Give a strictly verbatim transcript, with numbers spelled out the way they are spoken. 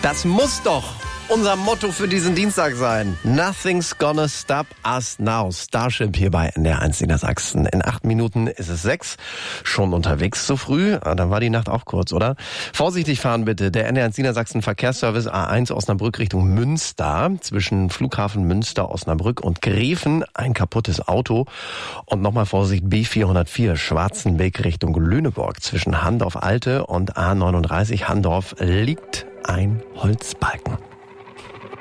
Das muss doch unser Motto für diesen Dienstag sein. Nothing's gonna stop us now. Starship hier bei N D R eins Niedersachsen. In acht Minuten ist es sechs. Schon unterwegs so früh? Dann war die Nacht auch kurz, oder? Vorsichtig fahren bitte. Der N D R eins Niedersachsen Verkehrsservice A eins Osnabrück Richtung Münster. Zwischen Flughafen Münster, Osnabrück und Gräfen ein kaputtes Auto. Und nochmal Vorsicht, B vierhundertvier Schwarzenbeck Richtung Lüneburg. Zwischen Handorf Alte und A neununddreißig Handorf liegt ein Holzbalken.